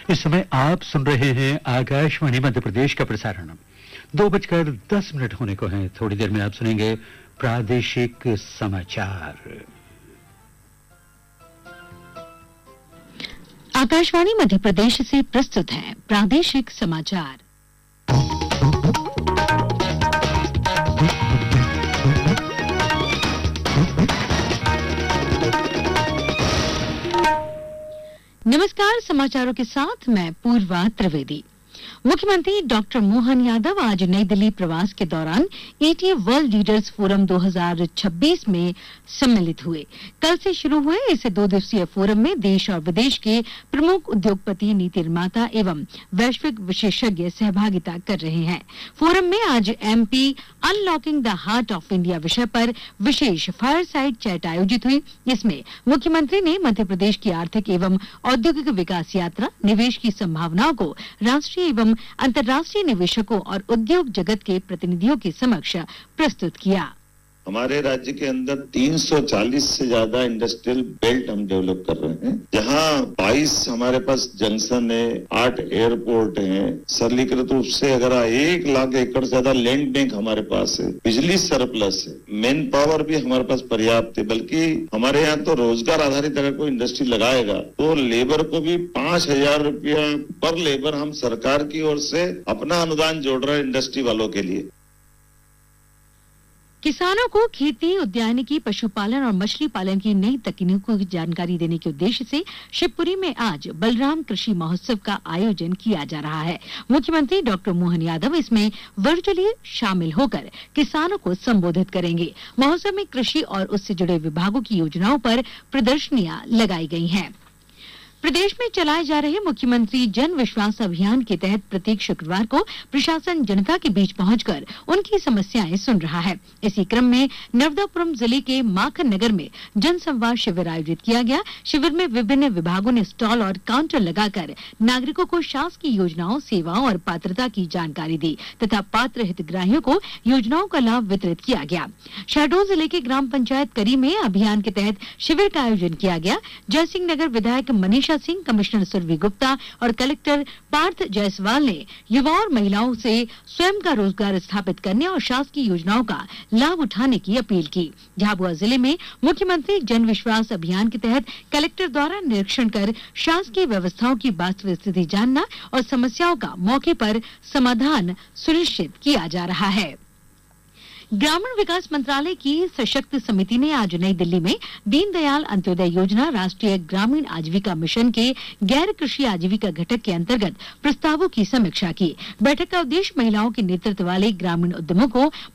इस समय आप सुन रहे हैं आकाशवाणी मध्य प्रदेश का प्रसारण। 2:10 होने को हैं। थोड़ी देर में आप सुनेंगे प्रादेशिक समाचार। आकाशवाणी मध्य प्रदेश से प्रस्तुत है प्रादेशिक समाचार। नमस्कार, समाचारों के साथ मैं पूर्वा त्रिवेदी। मुख्यमंत्री डॉक्टर मोहन यादव आज नई दिल्ली प्रवास के दौरान एटीएफ वर्ल्ड लीडर्स फोरम 2026 में सम्मिलित हुए। कल से शुरू हुए इस 2 दिवसीय फोरम में देश और विदेश के प्रमुख उद्योगपति, नीति निर्माता एवं वैश्विक विशेषज्ञ सहभागिता कर रहे हैं। फोरम में आज MP unlocking the heart of India विषय पर विशेष फायरसाइड चैट आयोजित हुई। इसमें मुख्यमंत्री ने मध्य प्रदेश की आर्थिक एवं औद्योगिक विकास यात्रा, निवेश की संभावनाओं को राष्ट्रीय एवं अंतर्राष्ट्रीय निवेशकों और उद्योग जगत के प्रतिनिधियों के समक्ष प्रस्तुत किया। हमारे राज्य के अंदर 340 से ज्यादा इंडस्ट्रियल बेल्ट हम डेवलप कर रहे हैं, जहां 22 हमारे पास जंक्शन है, 8 एयरपोर्ट हैं। सरलीकृत रूप से अगर 1 लाख एकड़ से ज्यादा लैंड बैंक हमारे पास है, बिजली सरप्लस है, मैन पावर भी हमारे पास पर्याप्त है। बल्कि हमारे यहाँ तो रोजगार आधारित अगर कोई इंडस्ट्री लगाएगा तो लेबर को भी 5,000 रुपया पर लेबर हम सरकार की ओर से अपना अनुदान जोड़ रहे हैं इंडस्ट्री वालों के लिए। किसानों को खेती, उद्यानिकी, पशुपालन और मछली पालन की नई तकनीकों की जानकारी देने के उद्देश्य से शिवपुरी में आज बलराम कृषि महोत्सव का आयोजन किया जा रहा है। मुख्यमंत्री डॉक्टर मोहन यादव इसमें वर्चुअली शामिल होकर किसानों को संबोधित करेंगे। महोत्सव में कृषि और उससे जुड़े विभागों की योजनाओं पर प्रदर्शनियां लगाई गई हैं। प्रदेश में चलाए जा रहे मुख्यमंत्री जन विश्वास अभियान के तहत प्रत्येक शुक्रवार को प्रशासन जनता के बीच पहुंचकर उनकी समस्याएं सुन रहा है। इसी क्रम में नर्मदापुरम जिले के माखन नगर में जन संवाद शिविर आयोजित किया गया। शिविर में विभिन्न विभागों ने स्टॉल और काउंटर लगाकर नागरिकों को शासकीय योजनाओं, सेवाओं और पात्रता की जानकारी दी तथा पात्र हितग्राहियों को योजनाओं का लाभ वितरित किया गया। शहडोल जिले के ग्राम पंचायत करी में अभियान के तहत शिविर का आयोजन किया गया। जयसिंह नगर विधायक मनीषा सिंह, कमिश्नर सुरभि गुप्ता और कलेक्टर पार्थ जायसवाल ने युवाओं और महिलाओं से स्वयं का रोजगार स्थापित करने और शासकीय योजनाओं का लाभ उठाने की अपील की। झाबुआ जिले में मुख्यमंत्री जन विश्वास अभियान के तहत कलेक्टर द्वारा निरीक्षण कर शासकीय व्यवस्थाओं की वास्तविक स्थिति जानना और समस्याओं का मौके पर समाधान सुनिश्चित किया जा रहा है। ग्रामीण विकास मंत्रालय की सशक्त समिति ने आज नई दिल्ली में दीनदयाल अंत्योदय योजना, राष्ट्रीय ग्रामीण आजीविका मिशन के गैर कृषि आजीविका घटक के अंतर्गत प्रस्तावों की समीक्षा की। बैठक का उद्देश्य महिलाओं के नेतृत्व वाले ग्रामीण उद्यमों को